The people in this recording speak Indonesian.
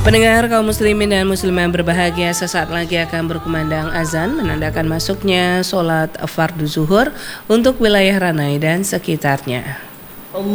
Pendengar kaum muslimin dan muslimah berbahagia, sesaat lagi akan berkumandang azan menandakan masuknya sholat fardu zuhur untuk wilayah Ranai dan sekitarnya.